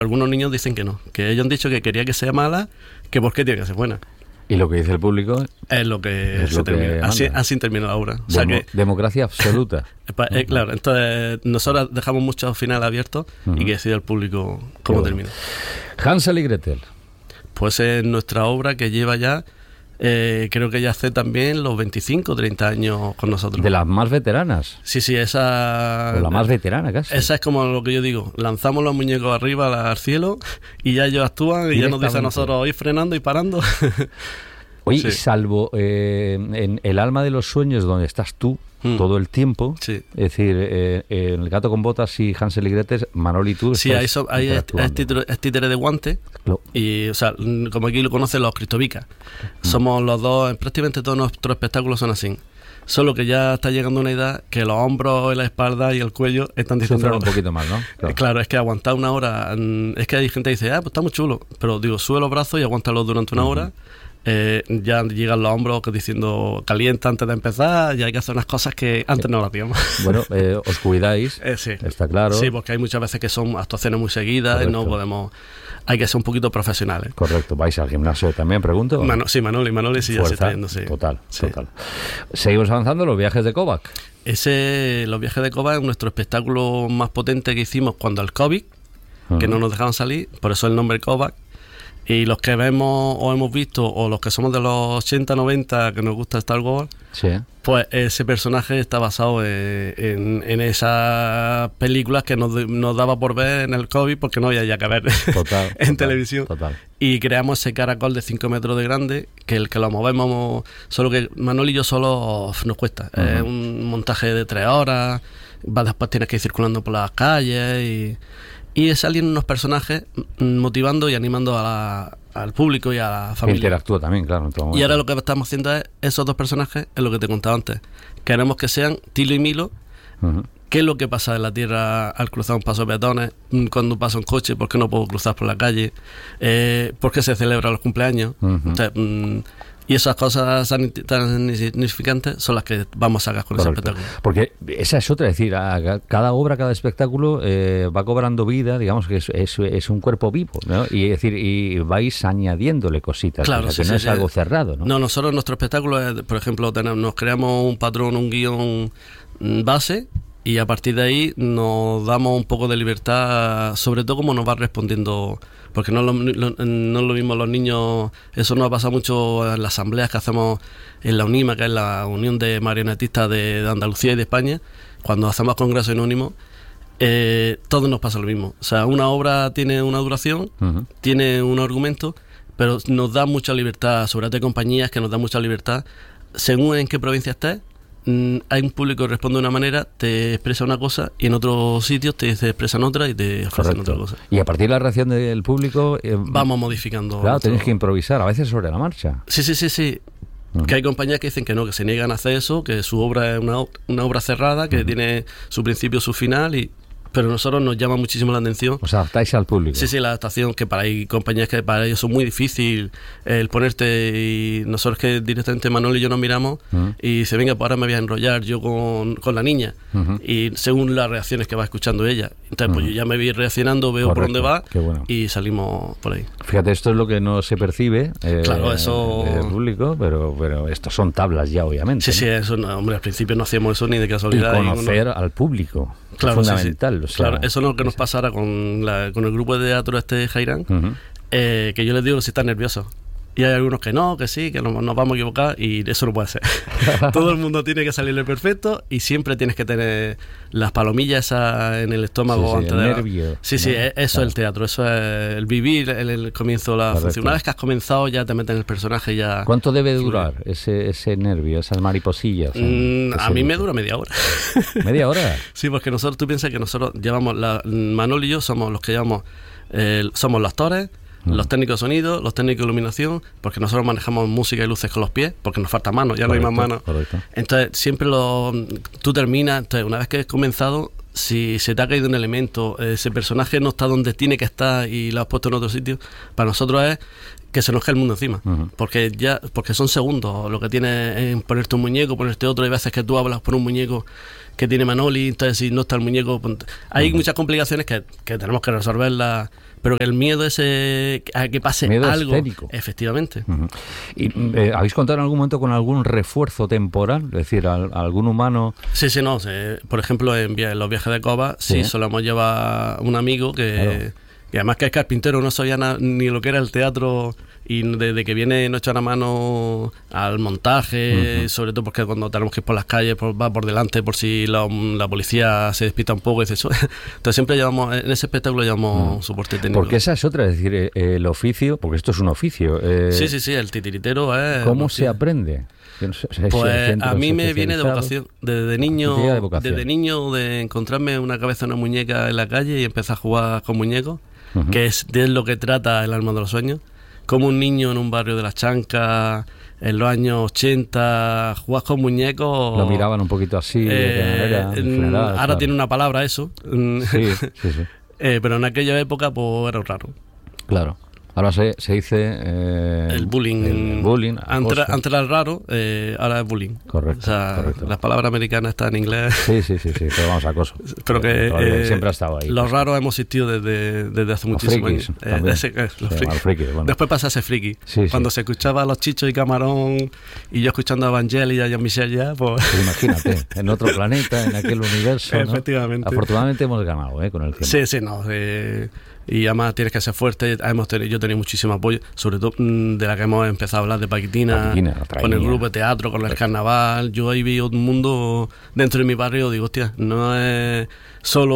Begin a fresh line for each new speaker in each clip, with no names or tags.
Algunos niños dicen que no, que ellos han dicho que quería que sea mala, que por qué tiene que ser buena.
Y lo que dice el público
es lo que se termina. Así termina la obra. O sea que,
democracia absoluta.
Claro, entonces nosotros dejamos muchos finales abiertos y que decida el público cómo termina.
Hansel y Gretel.
Pues es nuestra obra que lleva ya, creo que ya hace también los 25 o 30 años con nosotros.
De las más veteranas.
Sí, esa...
O la más veterana casi.
Esa es como lo que yo digo, lanzamos los muñecos arriba al cielo y ya ellos actúan y ya nos dicen a nosotros ir frenando y parando.
Oye, salvo en El alma de los sueños, donde estás tú todo el tiempo, es decir, El gato con botas y Hansel y Gretel, Manoli y tú.
Sí, ahí es títere de guante. Y, o sea, como aquí lo conocen los cristobicas. Somos los dos, prácticamente todos nuestros espectáculos son así. Solo que ya está llegando una edad que los hombros, la espalda y el cuello están diciendo
un poquito más, ¿no?
Claro, es que aguantar una hora, es que hay gente que dice, pues está muy chulo, pero digo, sube los brazos y aguántalo durante una hora. Ya llegan los hombros diciendo calienta antes de empezar, ya hay que hacer unas cosas que antes no lo hacíamos.
Bueno, os cuidáis,
sí.
Está claro.
Sí, porque hay muchas veces que son actuaciones muy seguidas. Correcto. Y no podemos, hay que ser un poquito profesionales.
Correcto. ¿Vais al gimnasio también, pregunto?
Sí, Manoli sí, ya se está yendo, sí.
Total. Seguimos avanzando, los viajes de Kovac.
Los viajes de Kovac es nuestro espectáculo más potente que hicimos cuando el COVID, que no nos dejaban salir, por eso el nombre Kovac. Y los que vemos o hemos visto, o los que somos de los 80, 90, que nos gusta Star Wars, pues ese personaje está basado en esas películas que nos daba por ver en el COVID, porque no había ya que ver en televisión. Total. Y creamos ese caracol de 5 metros de grande, que el que lo movemos, solo que Manol y yo solo nos cuesta. Es un montaje de 3 horas, después tienes que ir circulando por las calles y salen unos personajes motivando y animando al público y a la familia.
Interactúa también, claro.
Y ahora lo que estamos haciendo es esos dos personajes, es lo que te contaba antes. Queremos que sean Tilo y Milo. ¿Qué es lo que pasa en la Tierra al cruzar un paso de peatones? Cuando pasa un coche, ¿por qué no puedo cruzar por la calle? ¿Por qué se celebran los cumpleaños? Entonces, y esas cosas tan insignificantes son las que vamos a sacar con ese espectáculo.
Porque esa es otra, es decir, cada obra, cada espectáculo va cobrando vida, digamos que es un cuerpo vivo, ¿no? Y es decir, y vais añadiéndole cositas, claro, o sea, que no es algo cerrado, ¿no?
No, nosotros nuestro espectáculo es, por ejemplo, nos creamos un patrón, un guión base, y a partir de ahí nos damos un poco de libertad, sobre todo como nos va respondiendo, porque no lo mismo los niños. Eso nos ha pasado mucho en las asambleas que hacemos en la UNIMA, que es la Unión de Marionetistas de Andalucía y de España. Cuando hacemos congresos anónimos, todo nos pasa lo mismo. O sea, una obra tiene una duración, tiene un argumento, pero nos da mucha libertad, sobre todo hay compañías que nos dan mucha libertad, según en qué provincia estés. Hay un público que responde de una manera, te expresa una cosa, y en otros sitios te expresan otra y te ofrecen otra cosa.
Y a partir de la reacción del público
vamos modificando.
Claro, tenéis que improvisar, a veces sobre la marcha.
Sí. Que hay compañías que dicen que no, que se niegan a hacer eso, que su obra es una obra cerrada, que tiene su principio, su final, pero a nosotros nos llama muchísimo la atención.
O sea, adaptáis al público.
Sí, la adaptación, que hay compañías que para ellos son muy difícil el ponerte, y nosotros que directamente Manol y yo nos miramos y dice, venga, pues ahora me voy a enrollar yo con la niña, y según las reacciones que va escuchando ella. Entonces, pues yo ya me voy reaccionando, veo por dónde va, y salimos por ahí.
Fíjate, esto es lo que no se percibe
claro, eso
del público, pero estos son tablas ya, obviamente.
Sí, eso, hombre, al principio no hacíamos eso ni de casualidad.
Y conocer al público, claro, es fundamental.
Sí. O sea, claro, eso es lo que nos pasa ahora con el grupo de teatro Jairán, que yo les digo si están nerviosos. Y hay algunos que no, que sí, que nos vamos a equivocar, y eso no puede ser. Todo el mundo tiene que salirle perfecto, y siempre tienes que tener las palomillas esas en el estómago antes de
nervio.
Sí, eso es el teatro, eso es el vivir, el comienzo de la función. Una vez que has comenzado ya te metes en el personaje. Ya.
¿Cuánto debe durar ese nervio, esas mariposillas?
A mí me dura media hora.
¿Media hora?
Sí, porque tú piensas que nosotros llevamos, Manol y yo somos los que llevamos, somos los actores, los técnicos de sonido, los técnicos de iluminación, porque nosotros manejamos música y luces con los pies, porque nos falta manos, ya no hay más manos. Entonces siempre tú terminas, entonces una vez que has comenzado, si se te ha caído un elemento, ese personaje no está donde tiene que estar y lo has puesto en otro sitio, para nosotros es que se nos cae el mundo encima, porque son segundos. Lo que tienes es ponerte un muñeco, ponerte otro. Hay veces que tú hablas por un muñeco que tiene Manoli, entonces si no está el muñeco, hay muchas complicaciones que tenemos que resolverlas, pero el miedo ese a que pase
miedo
algo.
Escénico.
Efectivamente.
¿Y habéis contado en algún momento con algún refuerzo temporal? Es decir, algún humano...
Sí, no. Por ejemplo, en los viajes de Cova, sí solemos llevar un amigo que además que es carpintero, no sabía ni lo que era el teatro, y desde que viene nos echan a mano al montaje, sobre todo porque cuando tenemos que ir por las calles va por delante por si la policía se despista un poco y dice eso. Entonces siempre llevamos, en ese espectáculo llevamos soporte técnico.
Porque esa es otra, es decir, el oficio, porque esto es un oficio.
Sí, el titiritero es...
¿Cómo se aprende?
Pues a mí me viene de vocación, desde niño, de encontrarme una cabeza de una muñeca en la calle y empezar a jugar con muñecos, que es de lo que trata El arma de los sueños. Como un niño en un barrio de Las Chancas, en los años 80, jugar con muñecos...
Lo miraban un poquito así, de manera general,
ahora
claro.
tiene una palabra eso.
Sí.
Pero en aquella época pues era raro.
Claro. Ahora se dice...
el bullying.
El bullying.
Antes era raro, ahora es bullying.
Correcto.
O sea,
correcto.
Las palabras americanas están en inglés.
Sí, pero vamos, acoso.
Pero que
siempre ha estado ahí.
Los raros hemos existido desde hace muchísimos años.
Los frikis, bueno.
Después pasa a ser friki.
Cuando
se escuchaba a los Chichos y Camarón y yo escuchando a Evangeli y a Jean-Michel ya, pues
imagínate, en otro planeta, en aquel universo, ¿no?
Efectivamente.
Afortunadamente hemos ganado con el tiempo.
Y además tienes que ser fuerte. Yo he tenido muchísimo apoyo, sobre todo de la que hemos empezado a hablar de Paquitina, con el grupo de teatro, con el carnaval. Yo ahí vi un mundo dentro de mi barrio. Digo, hostia, no es solo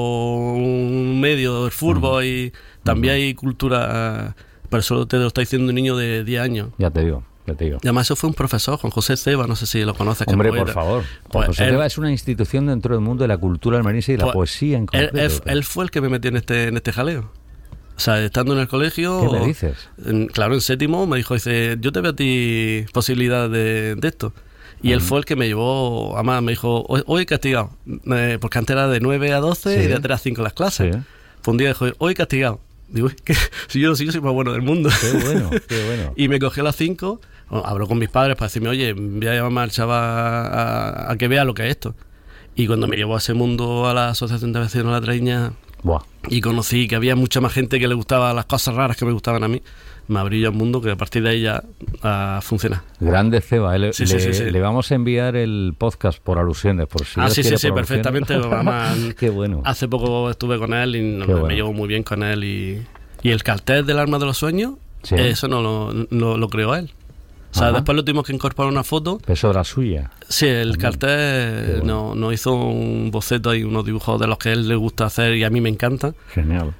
un medio del fútbol, y también hay cultura, pero solo te lo está diciendo un niño de 10 años.
Ya te digo.
Y además eso fue un profesor, Juan José Ceba, no sé si lo conoces.
Hombre, por favor. Juan José Ceba es una institución dentro del mundo de la cultura almeriense y la poesía en concreto.
Él fue el que me metió en este jaleo. O sea, estando en el colegio...
¿Qué me dices?
Claro, en séptimo me dijo, yo te veo a ti posibilidad de esto. Y él fue el que me llevó, además me dijo, hoy castigado, porque antes era de 9 a 12 y de 3 a 5 las clases. Fue un día dijo, hoy castigado. Digo, si yo soy más bueno del mundo.
Qué bueno.
Y me cogió a las 5, hablo con mis padres para decirme, oye, voy a llamar al chaval a que vea lo que es esto. Y cuando me llevó a ese mundo, a la Asociación de Vecinos de La Treña, y conocí que había mucha más gente que le gustaba las cosas raras que me gustaban a mí, me abrí ya un mundo que a partir de ahí ya funciona.
Grande Ceba, le vamos a enviar el podcast por alusiones, por si
sí, perfectamente.
Qué bueno.
Hace poco estuve con él y me llevo muy bien con él, y el cartel del arma de los sueños, eso no lo creó él. O sea, después lo tuvimos que incorporar una foto.
¿Eso era suya?
Sí, el cartel nos hizo un boceto y unos dibujos de los que a él le gusta hacer y a mí me encanta.
Genial.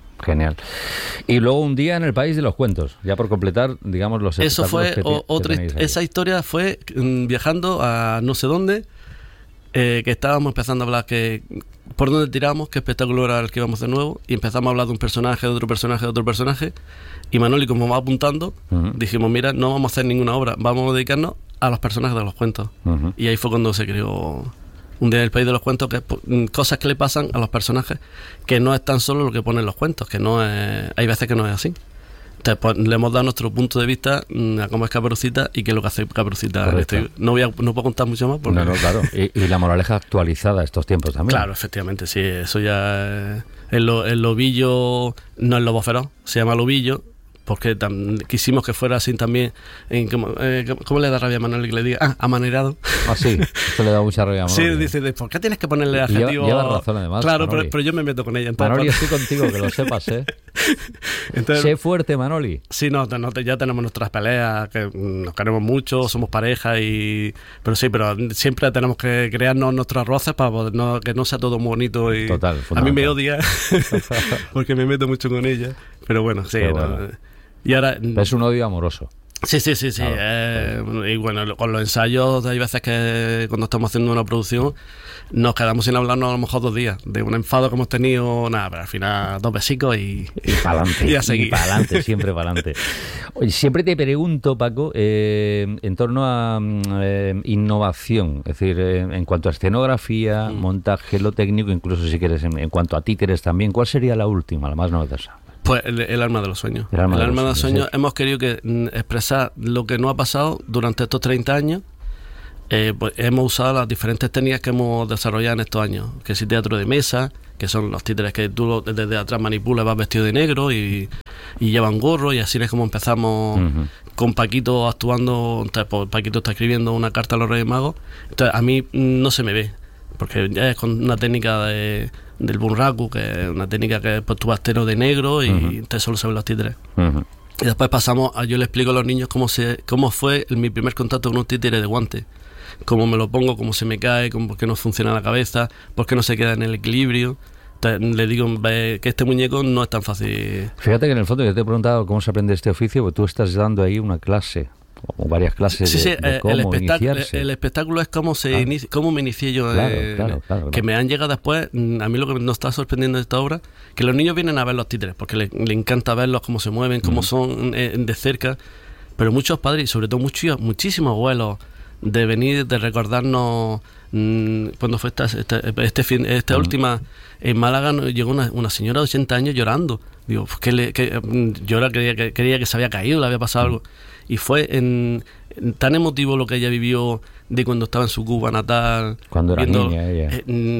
Y luego un día en el País de los Cuentos, ya por completar, digamos, los espectáculos.
Eso fue otra. Esa historia fue viajando a no sé dónde, que estábamos empezando a hablar por dónde tiramos, qué espectáculo era el que íbamos de nuevo, y empezamos a hablar de un personaje, de otro personaje, y Manoli, como va apuntando, dijimos, mira, no vamos a hacer ninguna obra, vamos a dedicarnos a los personajes de los cuentos. Y ahí fue cuando se creó un día en el País de los Cuentos, que es cosas que le pasan a los personajes, que no es tan solo lo que ponen los cuentos, que no es, hay veces que no es así. Entonces, pues, le hemos dado nuestro punto de vista a cómo es Caperucita y qué es lo que hace Caperucita. No puedo contar mucho más. Porque...
No, claro. Y la moraleja actualizada a estos tiempos también.
Claro, efectivamente, sí. Eso ya el lobillo no es lobo feroz, se llama lobillo, porque quisimos que fuera así también. ¿Cómo le da rabia a Manuel que le diga? Amanerado.
Ah, sí, esto le da mucha rabia a Manoli.
Sí, dice, ¿por qué tienes que ponerle adjetivo?
Lleva razón, además.
Claro, pero yo me meto con ella.
Manoli, estoy contigo, que lo sepas, Entonces, sé fuerte, Manoli.
Sí, ya tenemos nuestras peleas, que nos queremos mucho, somos pareja, pero siempre tenemos que crearnos nuestros roces para que no sea todo bonito.
Total,
a mí me odia porque me meto mucho con ella, pero bueno, sí. Y ahora
es un odio amoroso.
Sí. Claro. Y bueno, con los ensayos hay veces que cuando estamos haciendo una producción nos quedamos sin hablarnos a lo mejor 2 días de un enfado que hemos tenido, pero al final 2 besicos y
para adelante.
Y a seguir.
Y para adelante, siempre para adelante. Oye, siempre te pregunto, Paco, en torno a innovación, es decir, en cuanto a escenografía, montaje, lo técnico, incluso si quieres en cuanto a títeres también, ¿cuál sería la última, la más novedosa?
Pues el arma de los sueños. El arma de los sueños. Hemos querido expresar lo que no ha pasado durante estos 30 años, pues hemos usado las diferentes técnicas que hemos desarrollado en estos años, que si teatro de mesa, que son los títeres que tú desde atrás manipulas, vas vestido de negro y llevan gorro, y así es como empezamos con Paquito actuando. Entonces, pues, Paquito está escribiendo una carta a los Reyes Magos, entonces a mí no se me ve, porque ya es con una técnica del bunraku, que es una técnica que pues, tú vas tero de negro y entonces solo se ven los títeres. Y después pasamos yo le explico a los niños cómo fue mi primer contacto con un títere de guante, cómo me lo pongo, cómo se me cae, por qué no funciona la cabeza, por qué no se queda en el equilibrio. Entonces, le digo que este muñeco no es tan fácil.
Fíjate que en el fondo yo te he preguntado cómo se aprende este oficio, porque tú estás dando ahí una clase o varias clases de cómo iniciarse.
El espectáculo es cómo cómo me inicié yo.
Claro.
Que me han llegado después. A mí lo que nos está sorprendiendo de esta obra, que los niños vienen a ver los títeres, porque les encanta verlos, cómo se mueven, cómo son de cerca. Pero muchos padres, y sobre todo muchísimos abuelos, de venir, de recordarnos cuando fue esta última en Málaga, llegó una señora de 80 años llorando. Digo, yo creía que se había caído, le había pasado algo. Y fue tan emotivo lo que ella vivió de cuando estaba en su Cuba natal.
Cuando era niña ella.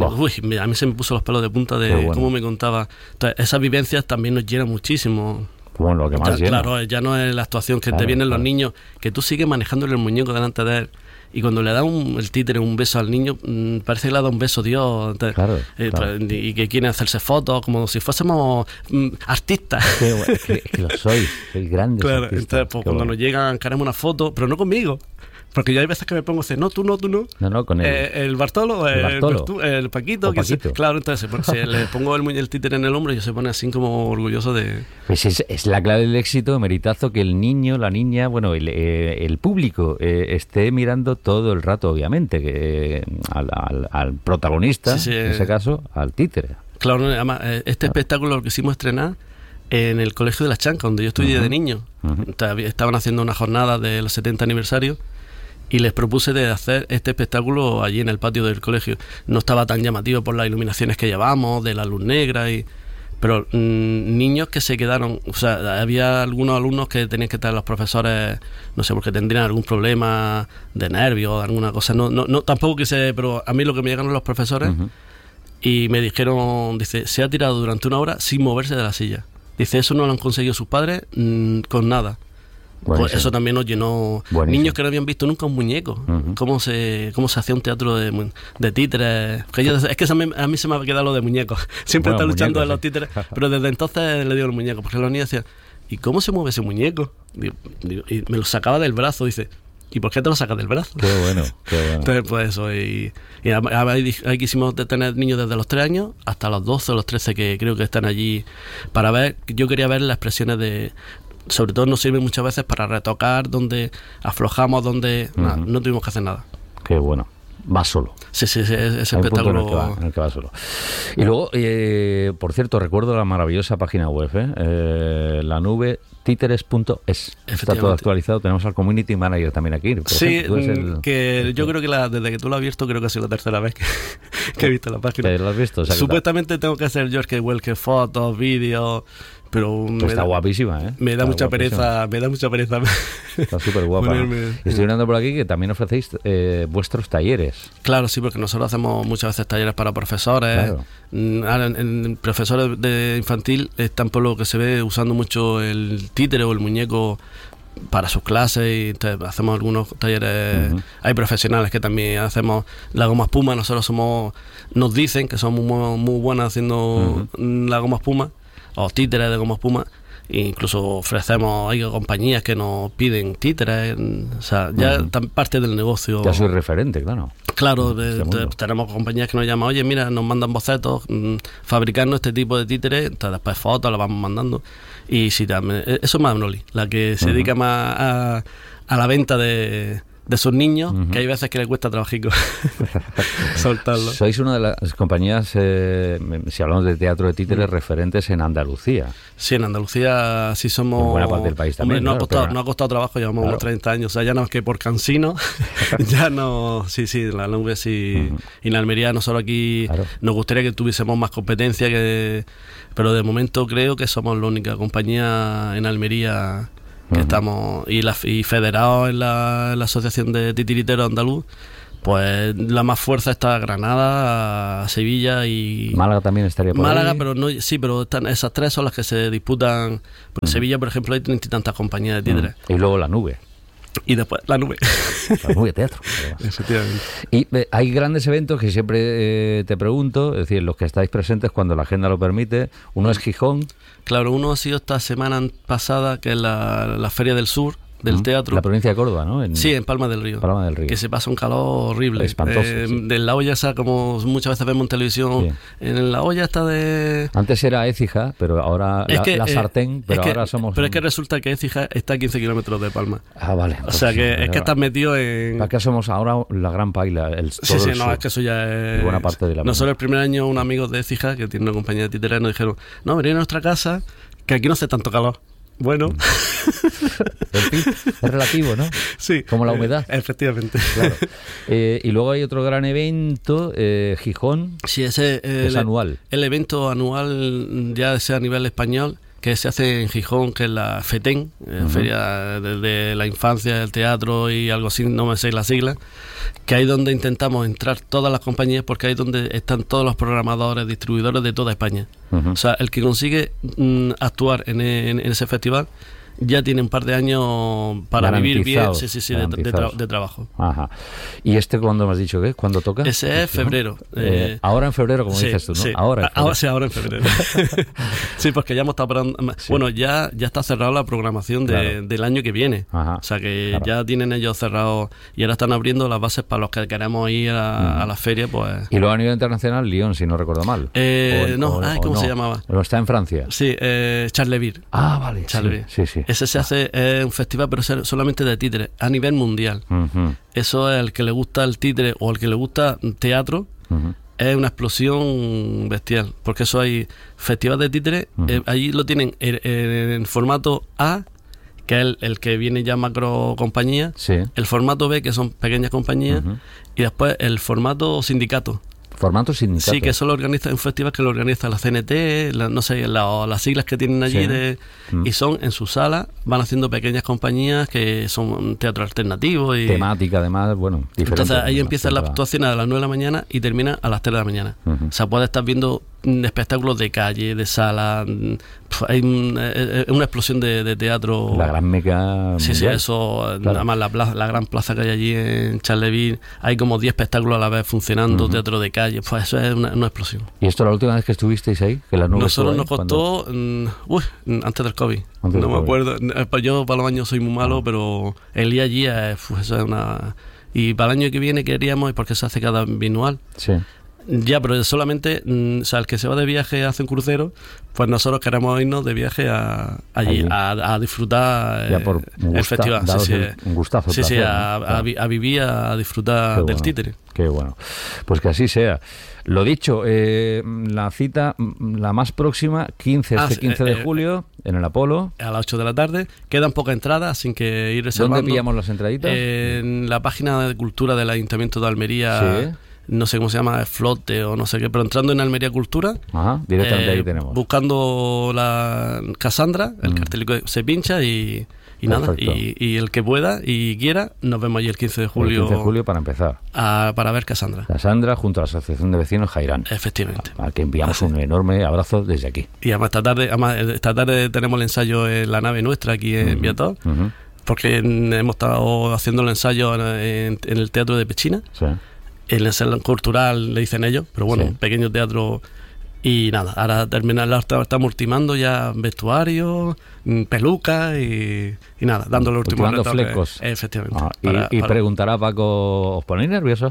A mí se me puso los pelos de punta de cómo me contaba. Entonces, esas vivencias también nos llenan muchísimo.
Bueno, lo que más llena.
Claro, ya no es la actuación que te vienen los niños, que tú sigues manejándole el muñeco delante de él. Y cuando le da el títere un beso al niño, parece que le ha dado un beso Dios.
Claro.
Y que quiere hacerse fotos como si fuésemos artistas.
Que lo sois grandes. Claro, artistas.
Entonces, pues, cuando nos llegan, queremos una foto, pero no conmigo. Porque yo hay veces que me pongo a decir, no, tú no.
No, con él.
El Bartolo, el Paquito. Claro, entonces si le pongo el títere en el hombro y se pone así como orgulloso de...
Pues es la clave del éxito, Meritazo, que el niño, la niña, bueno, el público esté mirando todo el rato, obviamente, que al protagonista, en ese caso, al títere.
Claro, además, este espectáculo lo quisimos estrenar en el Colegio de la Chanca, donde yo estudié de niño. Estaban haciendo una jornada del 70 aniversario y les propuse de hacer este espectáculo allí en el patio del colegio. No estaba tan llamativo por las iluminaciones que llevamos, de la luz negra, pero niños que se quedaron, o sea, había algunos alumnos que tenían que estar los profesores, no sé, porque tendrían algún problema de nervios, alguna cosa, no tampoco quise, pero a mí lo que me llegaron los profesores y me dijeron, dice, se ha tirado durante una hora sin moverse de la silla. Dice, eso no lo han conseguido sus padres con nada. Pues eso también nos llenó. Buenísimo. Niños que no habían visto nunca un muñeco. Cómo se hacía un teatro de títeres. Es que a mí se me ha quedado lo de muñecos. Siempre está luchando de los títeres. Pero desde entonces le digo el muñeco. Porque los niños decían, ¿y cómo se mueve ese muñeco? Y me lo sacaba del brazo. Dice, ¿y por qué te lo sacas del brazo?
Qué bueno.
Entonces, pues eso. Y ahí quisimos tener niños desde los 3 años hasta los 12 o los 13, que creo que están allí para ver. Yo quería ver las expresiones de... Sobre todo nos sirve muchas veces para retocar donde aflojamos, donde no tuvimos que hacer nada.
Qué bueno. Va solo.
Sí, ese espectáculo.
En el que va solo. Y luego, por cierto, recuerdo la maravillosa página web, la nube títeres.es. Está todo actualizado. Tenemos al community manager también aquí.
Sí, yo creo que desde que tú lo has abierto, creo que ha sido la tercera vez que he visto la página.
¿Lo has visto? O sea,
supuestamente tengo que hacer yo que fotos, vídeos, pero
está guapísima,
me da mucha pereza.
Está súper guapa. Estoy mirando por aquí que también ofrecéis vuestros talleres.
Claro, sí, porque nosotros hacemos muchas veces talleres para profesores. Claro. En profesores de infantil están, por lo que se ve, usando mucho el títere o el muñeco para sus clases, y entonces hacemos algunos talleres. Hay profesionales que también hacemos la goma espuma. Nosotros nos dicen que somos muy buenas haciendo la goma espuma o títeres de goma espuma. Incluso hay compañías que nos piden títeres, o sea, ya parte del negocio.
Ya soy referente, claro.
Claro, tenemos compañías que nos llaman, oye, mira, nos mandan bocetos, fabricarnos este tipo de títeres, entonces después fotos las vamos mandando. Y sí, también, eso es más Manoli, la que se dedica más a la venta de sus niños, que hay veces que les cuesta trabajico soltarlo.
Sois una de las compañías, si hablamos de teatro de títeres, referentes en Andalucía.
Sí, en Andalucía sí somos... En
buena parte del país también.
Hombre, no ha costado trabajo, llevamos unos 30 años, o sea, ya no es que por cansino, ya no... Sí, la nube sí. Y en Almería nosotros aquí nos gustaría que tuviésemos más competencia, pero de momento creo que somos la única compañía en Almería que estamos y federados en la Asociación de Titiriteros Andaluz. Pues la más fuerza está Granada, Sevilla y...
Málaga también estaría por
Málaga,
ahí.
pero no, sí, pero esas tres son las que se disputan. Por Sevilla, por ejemplo, hay 30 y tantas compañías de títeres.
Y luego la nube.
Y después la nube.
La nube de teatro. Además.
Efectivamente.
Y hay grandes eventos que siempre te pregunto, es decir, los que estáis presentes cuando la agenda lo permite. Uno es Gijón.
Claro, uno ha sido esta semana pasada, que es la Feria del Sur, del teatro.
La provincia de Córdoba, ¿no?
Sí, en Palma del Río.
Palma del Río.
Que se pasa un calor horrible.
Espantoso. Sí.
De la olla esa, como muchas veces vemos en televisión,
Sí.
en la olla está de...
Antes era Écija, pero ahora la sartén, pero ahora somos...
Pero es que resulta que Écija está a 15 kilómetros de Palma.
Ah, vale.
O sea que es que estás metido en...
Acá somos ahora la Gran Paila.
Sí, no, es que eso ya es...
buena parte de la...
Nosotros el primer año, un amigo de Écija, que tiene una compañía de títeres, nos dijeron, no, venid a nuestra casa, que aquí no hace tanto calor. Bueno.
En fin, es relativo, ¿no?
Sí.
Como la humedad.
Efectivamente.
Claro. Y luego hay otro gran evento, Gijón.
Sí, ese
es anual.
El evento anual, ya sea a nivel español, que se hace en Gijón, que es la FETEN, Feria de la Infancia, del Teatro y algo así, no me sé las siglas, que ahí donde intentamos entrar todas las compañías, porque ahí es donde están todos los programadores, distribuidores de toda España. O sea, el que consigue actuar en ese festival ya tiene un par de años para vivir bien, de trabajo.
Ajá. ¿Y cuándo me has dicho que? ¿Cuándo toca?
Ese es febrero.
Ahora en febrero, como dices tú, ¿no?
Sí.
Ahora
en febrero. Sí, porque ya hemos estado bueno, ya está cerrada la programación del año que viene.
Ajá.
O sea que ya tienen ellos cerrado y ahora están abriendo las bases para los que queremos ir a la feria, pues.
Y luego a nivel internacional, Lyon, si no recuerdo mal.
¿Cómo se llamaba?
¿O está en Francia?
Sí, Charleville.
Ah, vale.
Charleville.
Sí.
Ese se hace un festival, pero solamente de títeres, a nivel mundial. Eso es el que le gusta el títere o el que le gusta teatro. Es una explosión bestial, porque eso hay festivales de títeres, allí lo tienen en formato A, que es el que viene ya macro compañía, el formato B, que son pequeñas compañías, y después el formato sindicato.
¿Formato sindicato?
Sí, que eso lo organiza un festival que lo organiza la CNT, no sé, las siglas que tienen allí, y son en su sala, van haciendo pequeñas compañías que son teatro alternativo. Y
temática, además, bueno, diferente.
Entonces ahí empieza la actuación a las 9 de la mañana y termina a las 3 de la mañana. O sea, puedes estar viendo espectáculos de calle, de sala. Hay una explosión de teatro.
La gran meca.
Sí, eso. Claro. Además, la gran plaza que hay allí en Charleville, hay como 10 espectáculos a la vez funcionando, teatro de calle. Pues eso es una explosión.
¿Y esto la última vez que estuvisteis ahí? Que la
nosotros nos costó antes del COVID. No me acuerdo. Yo para los años soy muy malo, pero el día allí eso es una. Y para el año que viene queríamos, porque se hace cada bianual.
Sí.
Ya, pero solamente, o sea, el que se va de viaje hace un crucero, pues nosotros queremos irnos de viaje allí. A disfrutar el festival.
Un gustazo.
Sí,
placer,
a vivir, a disfrutar del títere.
Qué bueno. Pues que así sea. Lo dicho, la cita, la más próxima, 15 de julio, en el Apolo.
A las 8 de la tarde. Quedan pocas entradas, sin que ir reservando.
¿Dónde pillamos las entraditas?
En la página de cultura del Ayuntamiento de Almería. Sí. No sé cómo se llama, Flote o no sé qué, pero entrando en Almería Cultura,
directamente ahí tenemos.
Buscando la Cassandra, el cartelico se pincha y nada, y el que pueda y quiera, nos vemos allí el 15 de julio.
El 15 de julio para empezar.
Para ver Cassandra.
Cassandra junto a la Asociación de Vecinos Jairán.
Efectivamente.
Al que enviamos un enorme abrazo desde aquí.
Y además esta tarde tenemos el ensayo en la nave nuestra aquí en Viator, porque hemos estado haciendo el ensayo en el Teatro de Pechina.
Sí.
El ensayo cultural le dicen ellos, pero bueno, pequeño teatro. Y nada, ahora estamos ultimando ya vestuario, pelucas y nada, dándole el último
retoque. Flecos.
Efectivamente.
Y preguntará Paco, ¿os ponéis nerviosos?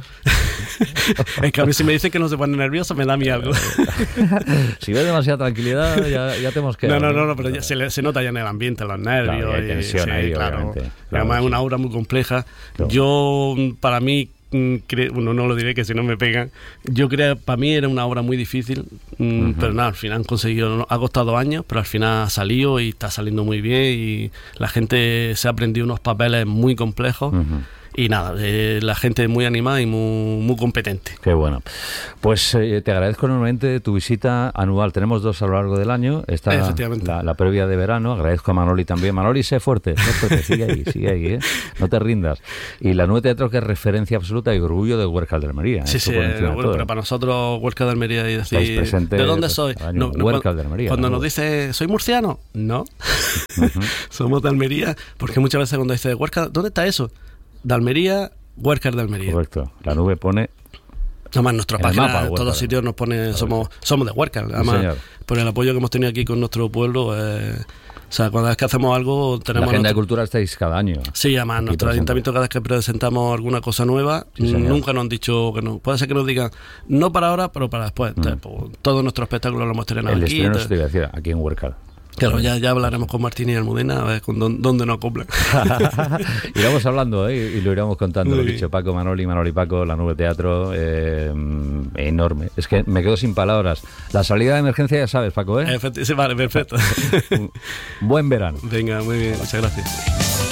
Es que a mí si me dicen que no se pone nervioso me da a mí algo.
Si ves demasiada tranquilidad ya tenemos que...
No, pero ya se nota ya en el ambiente, los nervios.
Claro, hay tensión ahí,
claro.
Obviamente.
Además es una obra muy compleja. Claro. Yo, para mí, no lo diré que si no me pegan. Yo creo, para mí era una obra muy difícil, pero nada, al final han conseguido, ha costado años, pero al final ha salido y está saliendo muy bien y la gente se ha aprendido unos papeles muy complejos Y nada, la gente es muy animada y muy competente.
Qué bueno. Pues te agradezco enormemente tu visita anual. Tenemos 2 a lo largo del año. Está la previa de verano. Agradezco a Manoli también. Manoli, sé fuerte, sigue ahí, ¿eh? No te rindas. Y la Nube Teatro, que es referencia absoluta y orgullo de Huércal de Almería.
Sí, bueno, pero para nosotros Huércal de Almería y decir, ¿de dónde soy?
Huércal de Almería.
Cuando nos dice, ¿soy murciano? No. Somos de Almería, porque muchas veces cuando dice Huércal, ¿dónde está eso? De Almería, Huércal de Almería.
Correcto. La Nube pone...
Además, en nuestra página, en todos sitios nos pone, somos de Huércal. Además, por el apoyo que hemos tenido aquí con nuestro pueblo, o sea, cada vez que hacemos algo tenemos...
La agenda de cultura estáis cada año.
Sí, además, nuestro ayuntamiento cada vez que presentamos alguna cosa nueva, nunca nos han dicho que no. Puede ser que nos digan, no para ahora, pero para después. Entonces, pues, todos nuestros espectáculos los hemos estrenado aquí.
El estreno se te iba a decir, aquí en Huércal.
Claro, ya hablaremos con Martín y Almudena a ver con dónde nos acoplan.
Iremos hablando y lo iremos contando. Lo que ha dicho Paco, Manoli Paco, la Nube Teatro, enorme. Es que me quedo sin palabras. La salida de emergencia ya sabes, Paco, ¿eh?
Sí, vale, perfecto.
Buen verano.
Venga, muy bien, muchas gracias.